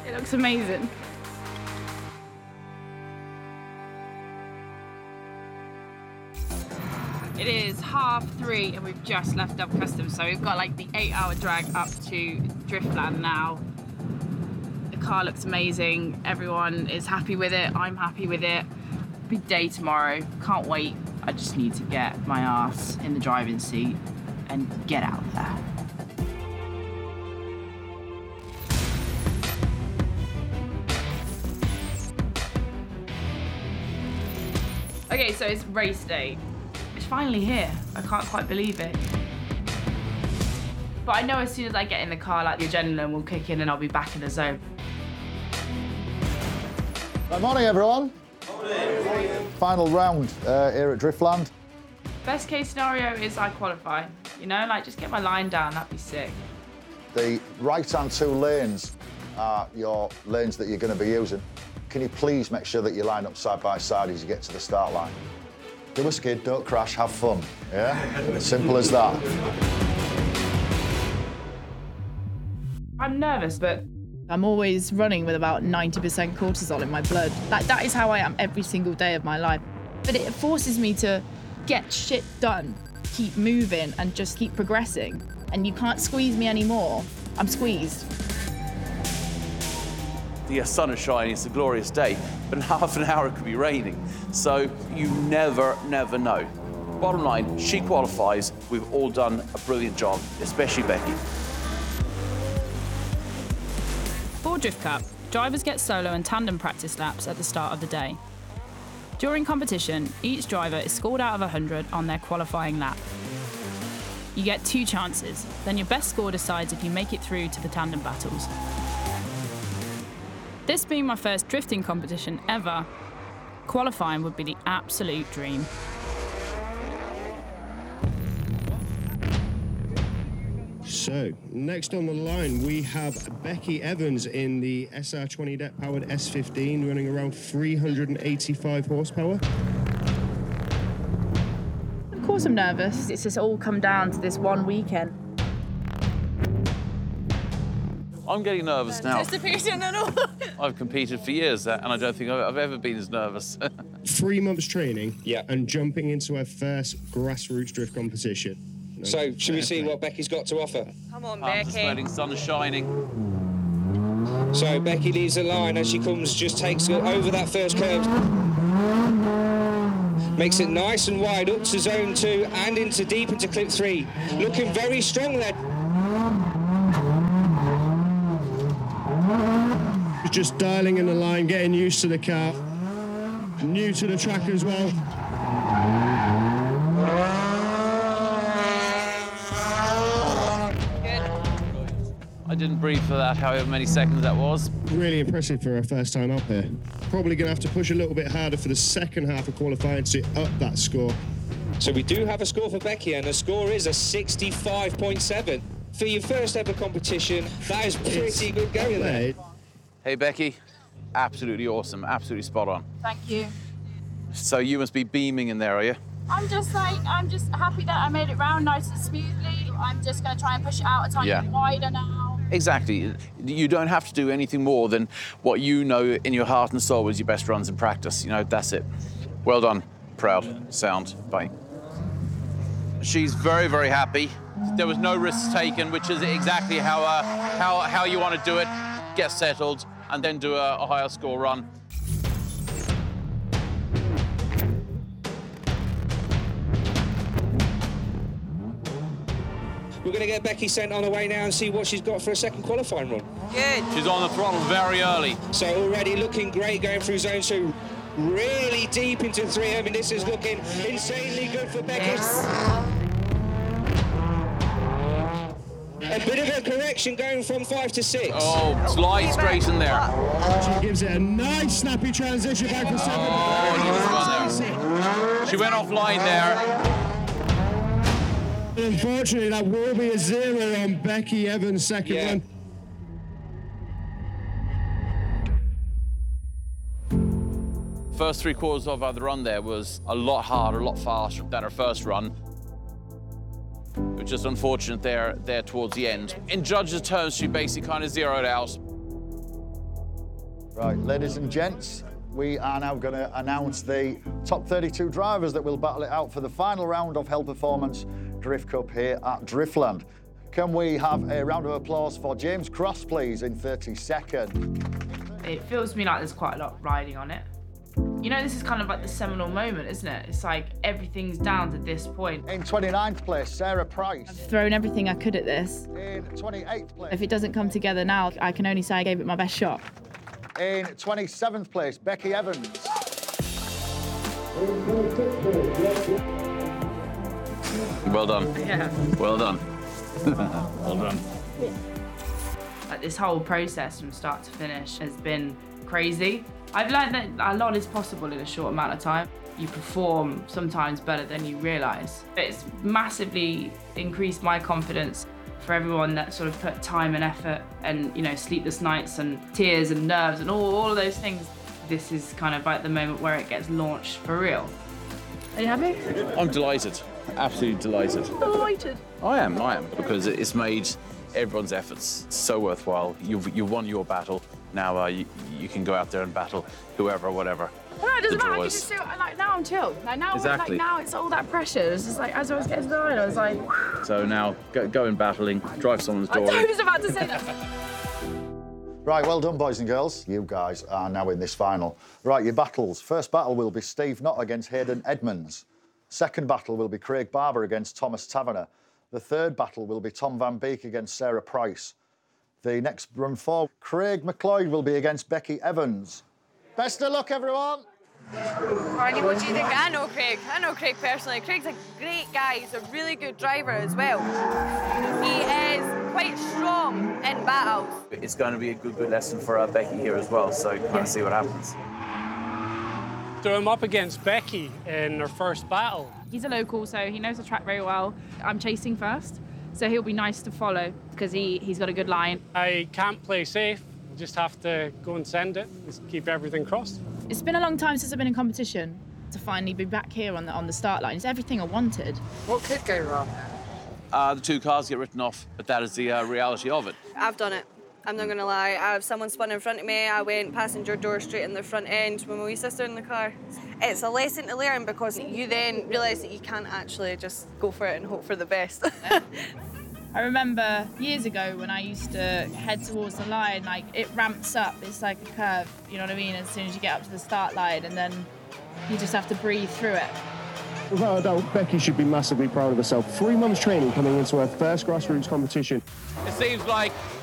It looks amazing. It is 3:30 and we've just left Dove Customs, so we've got like the 8-hour drag up to Driftland now. The car looks amazing, everyone is happy with it, I'm happy with it. Big day tomorrow, can't wait. I just need to get my ass in the driving seat and get out there. Okay, so it's race day. It's finally here. I can't quite believe it. But I know as soon as I get in the car, like the adrenaline will kick in and I'll be back in the zone. Good morning, everyone. Final round here at Driftland. Best case scenario is I qualify. You know, like just get my line down, that'd be sick. The right-hand 2 lanes are your lanes that you're going to be using. Can you please make sure that you line up side by side as you get to the start line? Do a skid, don't crash, have fun, yeah? Simple as that. I'm nervous, but I'm always running with about 90% cortisol in my blood. Like, that is how I am every single day of my life. But it forces me to get shit done, keep moving, and just keep progressing. And you can't squeeze me anymore. I'm squeezed. The sun is shining, it's a glorious day, but in half an hour it could be raining. So you never know. Bottom line, she qualifies. We've all done a brilliant job, especially Becky. For Drift Cup, drivers get solo and tandem practice laps at the start of the day. During competition, each driver is scored out of 100 on their qualifying lap. You get 2 chances, then your best score decides if you make it through to the tandem battles. This being my first drifting competition ever, qualifying would be the absolute dream. So, next on the line, we have Becky Evans in the SR20 deck-powered S15, running around 385 horsepower. Of course I'm nervous. It's just all come down to this one weekend. I'm getting nervous now. Anticipation and all. I've competed for years, and I don't think I've ever been as nervous. 3 months training, and jumping into her first grassroots drift competition. So, should we see what Becky's got to offer? Come on, Arms are spreading, sun is shining. So, Becky leads the line as she comes, just takes it over that first curve. Makes it nice and wide up to zone 2 and into deep into clip 3. Looking very strong there. Just dialing in the line, getting used to the car. New to the track as well. I didn't breathe for that, however many seconds that was. Really impressive for her first time up here. Probably going to have to push a little bit harder for the second half of qualifying to up that score. So we do have a score for Becky, and the score is a 65.7. For your first ever competition, that is pretty good going there. Hey, Becky. Absolutely awesome, absolutely spot on. Thank you. So you must be beaming in there, are you? I'm just happy that I made it round nice and smoothly. I'm just going to try and push it out a tiny bit wider now. Exactly. You don't have to do anything more than what you know in your heart and soul was your best runs in practice. You know, that's it. Well done. Proud. Sound. Bye. She's very, very happy. There was no risks taken, which is exactly how you want to do it. Get settled and then do a higher score run. We're going to get Becky sent on her way now and see what she's got for a second qualifying run. Good. She's on the throttle very early. So already looking great going through zone 2. Really deep into 3. I mean, this is looking insanely good for Becky. Yes. A bit of a correction going from 5 to 6. Oh, slide straight in there. She gives it a nice snappy transition back for 7. Oh, she went offline there. Unfortunately, that will be a 0 on Becky Evans' second run. First 3/4 of the run there was a lot harder, a lot faster than her first run. It was just unfortunate there towards the end. In judges' terms, she basically kind of zeroed out. Right, ladies and gents, we are now going to announce the top 32 drivers that will battle it out for the final round of Hell Performance Drift Cup here at Driftland. Can we have a round of applause for James Cross, please, in 30 seconds? It feels to me like there's quite a lot riding on it. You know, this is kind of like the seminal moment, isn't it? It's like everything's down to this point. In 29th place, Sarah Price. I've thrown everything I could at this. In 28th place. If it doesn't come together now, I can only say I gave it my best shot. In 27th place, Becky Evans. Well done. Yeah. Well done. Well done. Like this whole process from start to finish has been crazy. I've learned that a lot is possible in a short amount of time. You perform sometimes better than you realise. It's massively increased my confidence for everyone that sort of put time and effort and, you know, sleepless nights and tears and nerves and all of those things. This is kind of like the moment where it gets launched for real. Are you happy? I'm delighted. Absolutely delighted. Delighted. I am, because it's made everyone's efforts so worthwhile. You've won your battle. Now you can go out there and battle whoever, whatever. No, it doesn't the matter. draw You is. just do it. Like now I'm chilled. Like now, Exactly. like now it's all that pressure. It's just like as I was getting to the line, I was like, So now go in battling, drive someone's I door. was about to say that. Right, well done, boys and girls. You guys are now in this final. Right, your battles. First battle will be Steve Knott against Hayden Edmonds. Second battle will be Craig Barber against Thomas Taverner. The third battle will be Tom Van Beek against Sarah Price. The next run forward, Craig McLeod will be against Becky Evans. Best of luck, everyone. Barney, what do you think? I know Craig. I know Craig personally. Craig's a great guy. He's a really good driver as well. He is quite strong in battles. It's going to be a good lesson for Becky here as well, so kind of see what happens. Threw him up against Becky in her first battle. He's a local, so he knows the track very well. I'm chasing first, so he'll be nice to follow because he's got a good line. I can't play safe. I just have to go and send it, just keep everything crossed. It's been a long time since I've been in competition. To finally be back here on the start line is everything I wanted. What could go wrong? The two cars get written off, but that is the reality of it. I've done it. I'm not gonna lie. Someone spun in front of me. I went passenger door straight in the front end with my wee sister in the car. It's a lesson to learn because you then realise that you can't actually just go for it and hope for the best. I remember years ago when I used to head towards the line, like it ramps up, it's like a curve, you know what I mean? As soon as you get up to the start line and then you just have to breathe through it. Without a doubt, Becky should be massively proud of herself. 3 months training coming into her first grassroots competition. It seems like